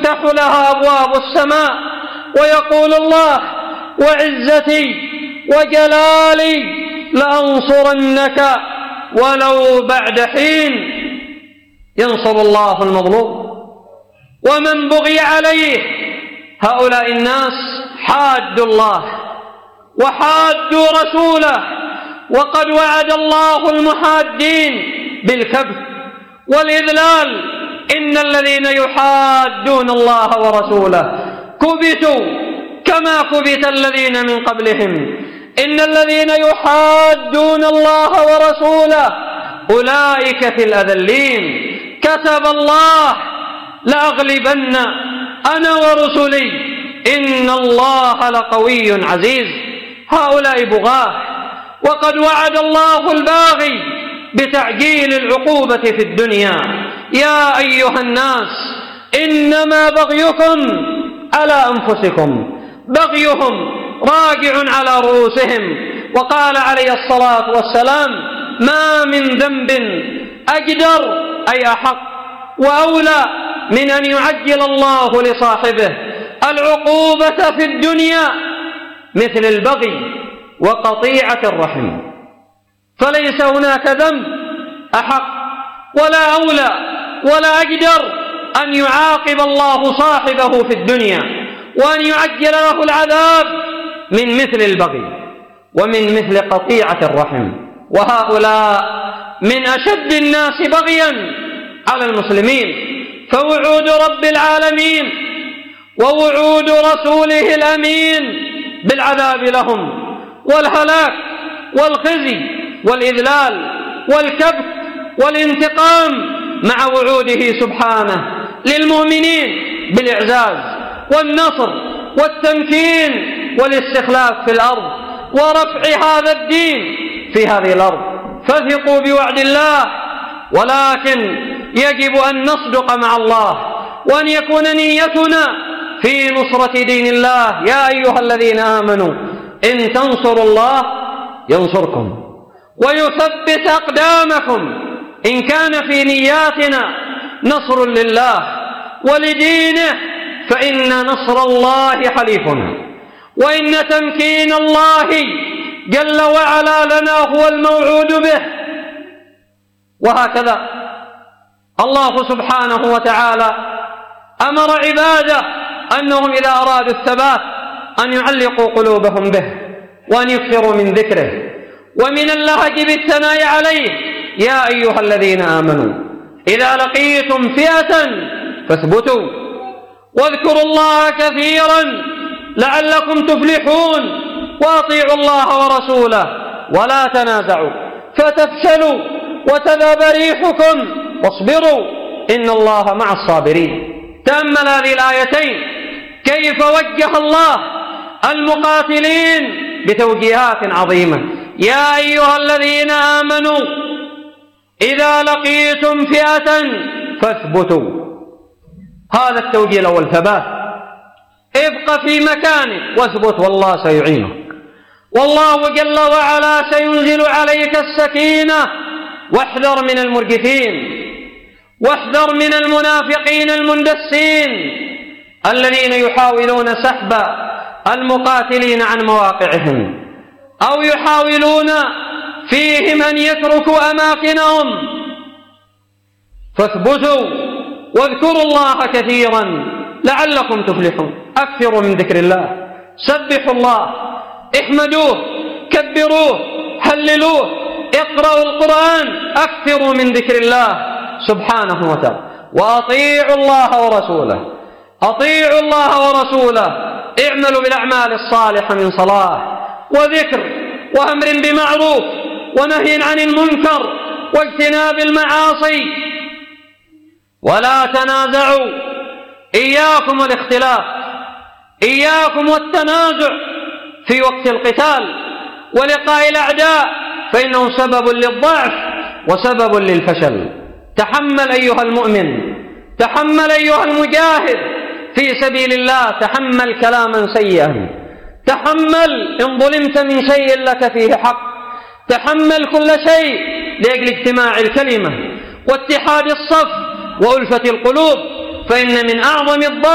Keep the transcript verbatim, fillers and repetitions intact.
تفتح لها أبواب السماء ويقول الله وعزتي وجلالي لأنصرنك ولو بعد حين. ينصر الله المظلوم. ومن بغي عليه، هؤلاء الناس حادوا الله وحادوا رسوله، وقد وعد الله المحادين بالكبت والإذلال. إن الذين يحادون الله ورسوله كبتوا كما كبت الذين من قبلهم. إن الذين يحادون الله ورسوله أولئك في الأذلين. كتب الله لأغلبن أنا ورسلي إن الله لقوي عزيز. هؤلاء بغاة، وقد وعد الله الباغي بتعجيل العقوبة في الدنيا. يا أيها الناس إنما بغيكم على أنفسكم، بغيهم راجع على رؤوسهم. وقال عليه الصلاة والسلام ما من ذنب أجدر أي أحق وأولى من أن يعجل الله لصاحبه العقوبة في الدنيا مثل البغي وقطيعة الرحم. فليس هناك ذنب أحق ولا أولى ولا أجدر أن يعاقب الله صاحبه في الدنيا وأن يعجل له العذاب من مثل البغي ومن مثل قطيعة الرحم. وهؤلاء من أشد الناس بغيا على المسلمين. فوعود رب العالمين ووعود رسوله الأمين بالعذاب لهم والهلاك والخزي والإذلال والكبت والانتقام، مع وعوده سبحانه للمؤمنين بالإعزاز والنصر والتمكين والاستخلاف في الأرض ورفع هذا الدين في هذه الأرض. فثقوا بوعد الله، ولكن يجب أن نصدق مع الله وأن يكون نيتنا في نصرة دين الله. يا أيها الذين آمنوا إن تنصروا الله ينصركم ويثبت أقدامكم. إن كان في نياتنا نصر لله ولدينه فإن نصر الله حليفنا، وإن تمكين الله جل وعلا لنا هو الموعود به. وهكذا الله سبحانه وتعالى أمر عباده أنهم إذا أرادوا الثبات أن يعلقوا قلوبهم به وأن يكثروا من ذكره ومن اللهج بالثناء عليه. يا أيها الذين آمنوا إذا لقيتم فئة فاثبتوا واذكروا الله كثيرا لعلكم تفلحون وأطيعوا الله ورسوله ولا تنازعوا فتفشلوا وتذهب ريحكم واصبروا إن الله مع الصابرين. تأمل هذه الآيتين كيف وجه الله المقاتلين بتوجيهات عظيمة. يا أيها الذين آمنوا إذا لقيتم فئة فاثبتوا. هذا التوجيه الأول ثبات. ابق في مكانك واثبت والله سيعينك، والله جل وعلا سينزل عليك السكينة. واحذر من المرجفين، واحذر من المنافقين المندسين الذين يحاولون سحب المقاتلين عن مواقعهم أو يحاولون فيهم أن يتركوا أماكنهم. فاثبتوا واذكروا الله كثيرا لعلكم تفلحون. أكثروا من ذكر الله، سبحوا الله، احمدوه، كبروه، هللوه، اقرأوا القرآن، أكثروا من ذكر الله سبحانه وتعالى. وأطيعوا الله ورسوله، أطيعوا الله ورسوله. اعملوا بالأعمال الصالحة من صلاة وذكر وأمر بمعروف ونهي عن المنكر واجتناب المعاصي. ولا تنازعوا، إياكم والاختلاف، إياكم والتنازع في وقت القتال ولقاء الأعداء، فإنه سبب للضعف وسبب للفشل. تحمل أيها المؤمن، تحمل أيها المجاهد في سبيل الله، تحمل كلاما سيئا، تحمل إن ظلمت من شيء لك فيه حق، تحمل كل شيء لأجل اجتماع الكلمة واتحاد الصف وألفة القلوب، فإن من أعظم الضرر